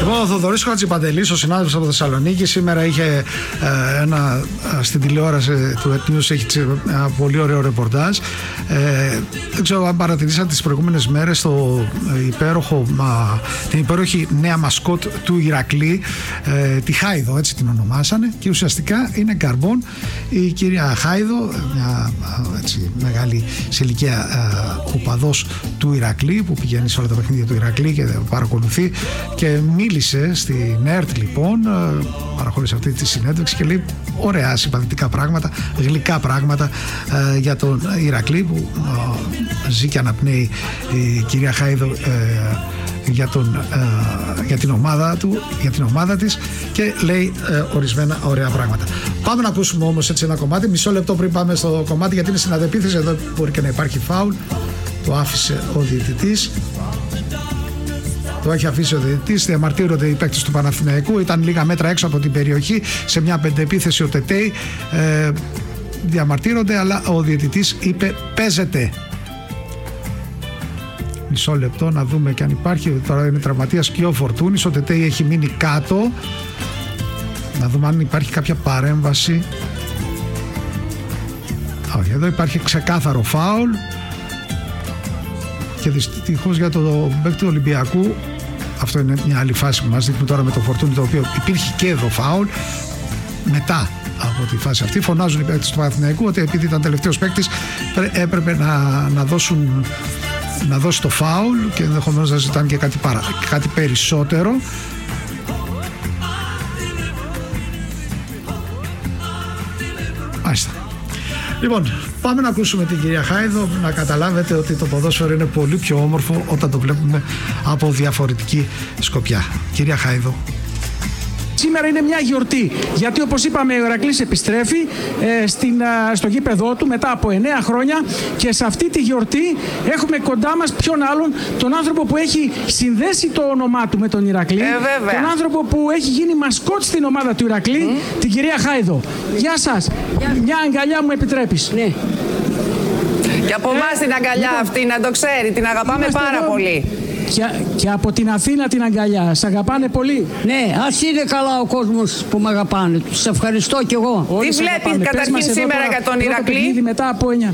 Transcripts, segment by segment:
Λοιπόν, ο Θοδωρής Χατζηπαντελής, ο συνάδελφος από Θεσσαλονίκη, σήμερα είχε στην τηλεόραση του News, έχει ένα πολύ ωραίο ρεπορτάζ. Δεν ξέρω αν παρατηρήσατε τις προηγούμενες μέρες την υπέροχη νέα μασκότ του Ηρακλή, τη Χάιδο, έτσι την ονομάσανε, και ουσιαστικά είναι καρμπόν η κυρία Χάιδο, μια έτσι, μεγάλη σε ηλικία οπαδός του Ηρακλή, που πηγαίνει σε όλα τα παιχνίδια του Ηρακλή και παρακολουθεί, και μίλησε στην ΕΡΤ, λοιπόν, παραχώρησε αυτή τη συνέντευξη και λέει ωραία συμπαθητικά πράγματα, γλυκά πράγματα για τον Ηρακλή που ζει και αναπνέει η κυρία Χάιδο για την ομάδα του, για την ομάδα της, και λέει ορισμένα ωραία πράγματα. Πάμε να ακούσουμε όμως έτσι ένα κομμάτι, μισό λεπτό πριν πάμε στο κομμάτι, γιατί είναι στην αντεπίθεση, εδώ μπορεί και να υπάρχει φάουλ, το άφησε ο διαιτητής. Το έχει αφήσει ο διαιτητής, διαμαρτύρονται οι παίκτες του Παναθηναϊκού, ήταν λίγα μέτρα έξω από την περιοχή, σε μια πεντεπίθεση ο Τετέι, διαμαρτύρονται, αλλά ο διαιτητής είπε παίζεται. Μισό λεπτό να δούμε και αν υπάρχει, τώρα είναι τραυματίας και ο Φορτούνης, ο Τετέι έχει μείνει κάτω, να δούμε αν υπάρχει κάποια παρέμβαση. Όχι, εδώ υπάρχει ξεκάθαρο φάουλ. Και δυστυχώς για το παίκτη του Ολυμπιακού, αυτό είναι μια άλλη φάση που μας δείχνει τώρα με το Φορτούνι, το οποίο υπήρχε και εδώ φάουλ. Μετά από τη φάση αυτή φωνάζουν οι παίκτες του Παναθηναϊκού ότι επειδή ήταν τελευταίος παίκτης έπρεπε να δώσει το φάουλ, και ενδεχομένως να ζητάνε και κάτι περισσότερο. Μάλιστα. Λοιπόν, πάμε να ακούσουμε την κυρία Χάιδο, να καταλάβετε ότι το ποδόσφαιρο είναι πολύ πιο όμορφο όταν το βλέπουμε από διαφορετική σκοπιά. Κυρία Χάιδο. Σήμερα είναι μια γιορτή, γιατί όπως είπαμε ο Ηρακλής επιστρέφει στο γήπεδό του μετά από 9 χρόνια, και σε αυτή τη γιορτή έχουμε κοντά μας ποιον άλλον, τον άνθρωπο που έχει συνδέσει το όνομά του με τον Ηρακλή, τον άνθρωπο που έχει γίνει μασκότ στην ομάδα του Ηρακλή, την κυρία Χάιδο. Γεια σας. Μια αγκαλιά μου επιτρέπεις? Ναι. Και από εμάς την αγκαλιά αυτή, να το ξέρει, την αγαπάμε πάρα πολύ. Και από την Αθήνα την αγκαλιά. Σ' αγαπάνε πολύ. Ναι, ας είναι καλά ο κόσμος που με αγαπάνε. Τους ευχαριστώ κι εγώ. Τι βλέπεις καταρχήν σήμερα για τον Ηρακλή? Μετά από 9.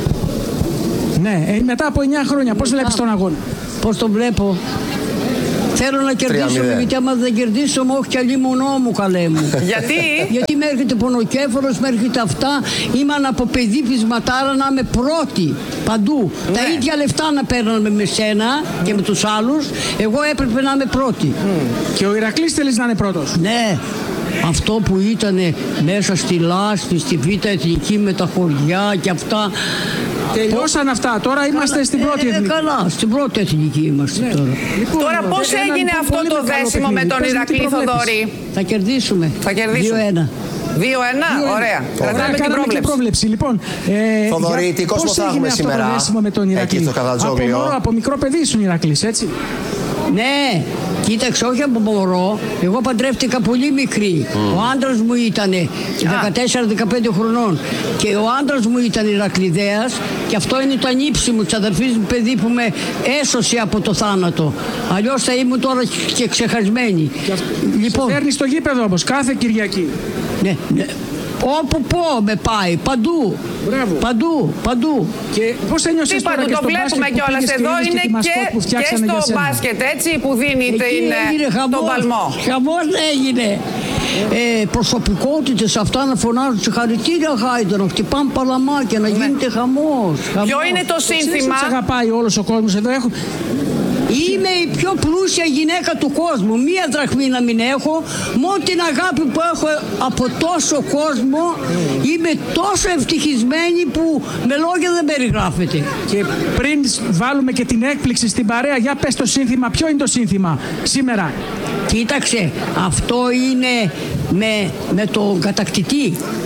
Ναι, μετά από 9 χρόνια. Πώς βλέπεις τον αγώνα? Πώς τον βλέπω? Θέλω να κερδίσουμε, γιατί άμα δεν κερδίσουμε, όχι κι αλλή μονό μου, καλέ μου. Γιατί? Γιατί με έρχεται πονοκέφαλος, με έρχεται αυτά. Ήμουν από παιδί πεισματάρα να είμαι πρώτη παντού. Ναι. Τα ίδια λεφτά να παίρναμε με σένα και με τους άλλους. Εγώ έπρεπε να είμαι πρώτη. Και ο Ηρακλής θέλεις να είναι πρώτος? Ναι. Αυτό που ήταν μέσα στη Λάσπη, στη Β' Εθνική με τα χωριά και αυτά. Τελειώσαν αυτά, τώρα είμαστε στην πρώτη εθνική. Καλά, στην πρώτη εθνική είμαστε τώρα. Λοιπόν, τώρα πώς έγινε αυτό το δέσιμο με τον Ηρακλή, Θοδωρή? Θα κερδίσουμε. Θα κερδίσουμε. 2-1. 2-1, ωραία. Κρατάμε την πρόβλεψη. Λοιπόν, Θοδωρή, τι κόσμο θα έχουμε σήμερα εκεί στο Καδατζόγλιο? Από μικρό παιδί ήσουν Ηρακλής, έτσι? Ναι, κοίταξε, όχι από μωρό. Εγώ παντρεύτηκα πολύ μικρή. Ο άντρας μου ήταν 14-15 χρονών και ο άντρας μου ήταν Ηρακλειδέας, και αυτό είναι το ανήψι μου, της αδερφής μου παιδί, που με έσωσε από το θάνατο. Αλλιώς θα ήμουν τώρα και ξεχασμένη. Λοιπόν, φέρνει στο γήπεδο όμως κάθε Κυριακή? Ναι, ναι. Όπου πω με πάει, παντού. Μπράβο. Παντού. Και πώς ένιωσες τώρα και το βλέπουμε κιόλας εδώ, είναι και στο μπάσκετ, έτσι, που δίνει τον παλμό. Χαμός έγινε. Προσωπικότητες αυτά να φωνάζουν συγχαρητήρια Χάιδο, να χτυπάνε παλαμάκια, να γίνεται χαμός. Ποιο είναι το σύνθημα? Σε αγαπάει όλος ο κόσμος εδώ. Είμαι η πιο πλούσια γυναίκα του κόσμου. Μία δραχμή να μην έχω. Μόνο την αγάπη που έχω από τόσο κόσμο, είμαι τόσο ευτυχισμένη που με λόγια δεν περιγράφεται. Και πριν βάλουμε και την έκπληξη στην παρέα, για πες το σύνθημα. Ποιο είναι το σύνθημα σήμερα? Κοίταξε, αυτό είναι με τον κατακτητή.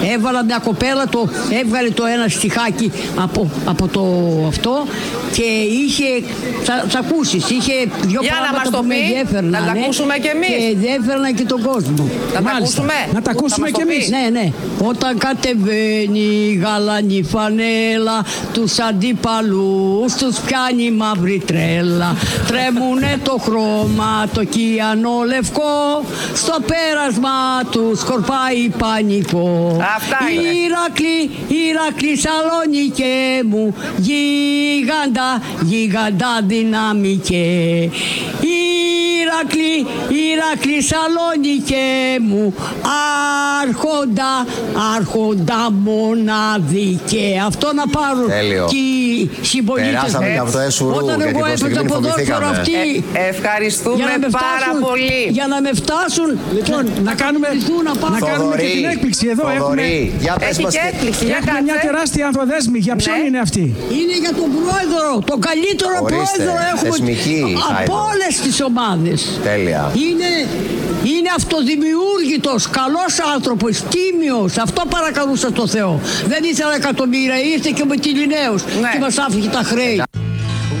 Έβαλα μια κοπέλα, έβγαλε το ένα στιχάκι από το αυτό και είχε, θα ακούσεις, είχε δύο πράγματα που με ενδιαφέρνανε. Να τα ακούσουμε κι εμείς. Και ενδιαφέρναν και τον κόσμο. Να τα ακούσουμε. Να τα ακούσουμε κι εμείς. Ναι. Όταν κατεβαίνει η γαλανή φανέλα, τους αντίπαλους τους πιάνει μαύρη τρέλα. Τρέμουνε το χρώμα, το κιανό λευκό, στο πέρασμα του σκορπάει πανικό. Αυτά είναι. Ηρακλή Σαλονικέ μου, γίγαντα δυναμικέ. Ηρακλή Σαλονικέ μου, άρχοντα μοναδικέ. Αυτό να πάρουν και οι συμπολίτες. Περάσαμε και από το Εσουρού. Όταν εγώ έπαιζα ποδόσφαιρο αυτή. Ευχαριστούμε πάρα πολύ. Για να με φτάσουν. Λοιπόν, να κάνουμε και την έκπληξη εδώ. Έχει και έκπληξη. Έχουμε μια τεράστια ανθοδέσμη. Για ποιον είναι αυτή? Είναι για τον πρόεδρο. Τον καλύτερο πρόεδρο έχουμε από όλες τις ομάδες. Τέλεια. Είναι αυτοδημιούργητος, καλός άνθρωπος, τίμιος. Αυτό παρακαλούσα το Θεό. Δεν ήθελα εκατομμύρια, ήρθε και με τη Λινέους και μας άφηγε τα χρέη.